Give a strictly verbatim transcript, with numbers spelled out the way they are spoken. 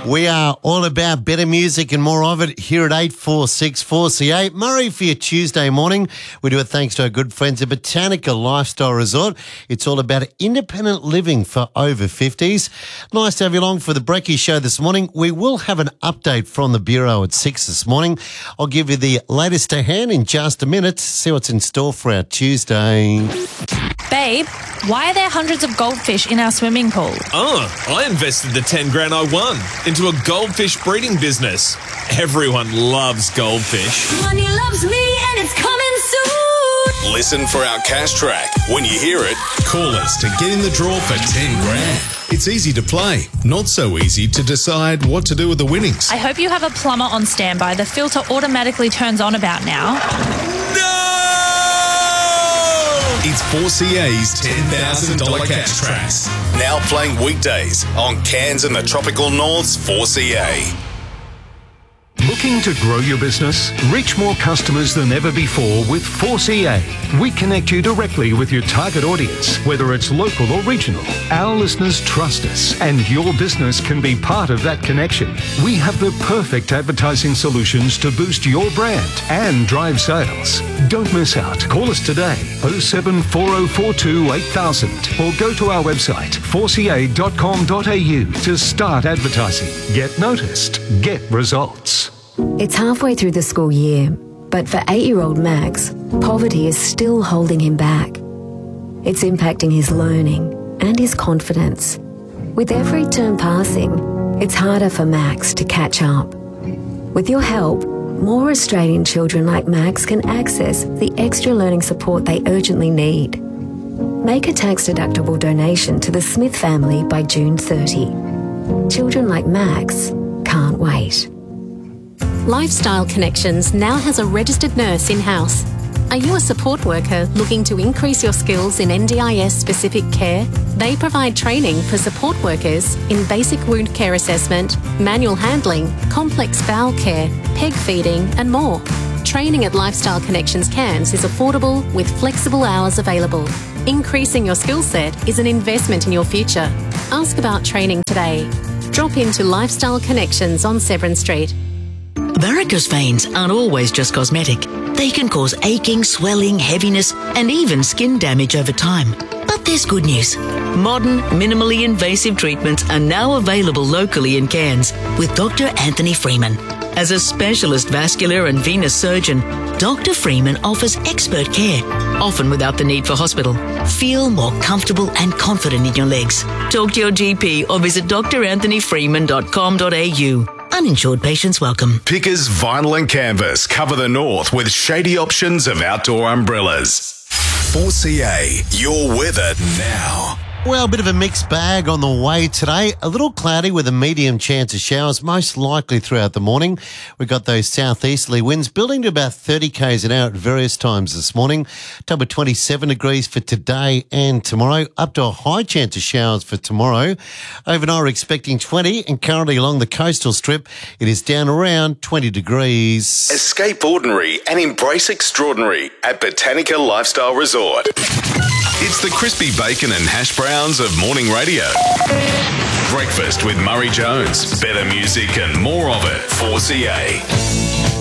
We are all about better music and more of it here at eight four six four C A. Murray for your Tuesday morning. We do it thanks to our good friends at Botanica Lifestyle Resort. It's all about independent living for over fifties. Nice to have you along for the Brekkie Show this morning. We will have an update from the Bureau at six this morning. I'll give you the latest to hand in just a minute. See what's in store for our Tuesday. Babe, why are there hundreds of goldfish in our swimming pool? Oh, I invested the ten grand I won into a goldfish breeding business. Everyone loves goldfish. Money loves me and it's coming soon. Listen for our cash track. When you hear it, call us to get in the draw for ten grand. It's easy to play, not so easy to decide what to do with the winnings. I hope you have a plumber on standby. The filter automatically turns on about now. It's four C A's ten thousand dollars cash tracks. Now playing weekdays on Cairns and the Tropical North's four C A. Looking to grow your business? Reach more customers than ever before with four C A. We connect you directly with your target audience, whether it's local or regional. Our listeners trust us, and your business can be part of that connection. We have the perfect advertising solutions to boost your brand and drive sales. Don't miss out. Call us today, oh seven four oh four two eight thousand, or go to our website, four c a dot com dot a u to start advertising. Get noticed. Get results. It's halfway through the school year, but for eight-year-old Max, poverty is still holding him back. It's impacting his learning and his confidence. With every term passing, it's harder for Max to catch up. With your help, more Australian children like Max can access the extra learning support they urgently need. Make a tax-deductible donation to the Smith family by June thirtieth. Children like Max can't wait. Lifestyle Connections now has a registered nurse in-house. Are you a support worker looking to increase your skills in N D I S-specific care? They provide training for support workers in basic wound care assessment, manual handling, complex bowel care, peg feeding and more. Training at Lifestyle Connections Cairns is affordable with flexible hours available. Increasing your skill set is an investment in your future. Ask about training today. Drop into Lifestyle Connections on Severn Street. Varicose veins aren't always just cosmetic. They can cause aching, swelling, heaviness, and even skin damage over time. But there's good news. Modern, minimally invasive treatments are now available locally in Cairns with Doctor Anthony Freeman. As a specialist vascular and venous surgeon, Doctor Freeman offers expert care, often without the need for hospital. Feel more comfortable and confident in your legs. Talk to your G P or visit d r anthony freeman dot com dot a u. Uninsured patients welcome. Pickers Vinyl and Canvas cover the north with shady options of outdoor umbrellas. four C A, you're with it now. Well, a bit of a mixed bag on the way today. A little cloudy with a medium chance of showers, most likely throughout the morning. We've got those southeasterly winds building to about thirty kays an hour at various times this morning. Top of twenty-seven degrees for today and tomorrow. Up to a high chance of showers for tomorrow. Overnight we're expecting twenty, and currently along the coastal strip it is down around twenty degrees. Escape ordinary and embrace extraordinary at Botanica Lifestyle Resort. It's the crispy bacon and hash browns of morning radio. Breakfast with Murray Jones. Better music and more of it. four C A.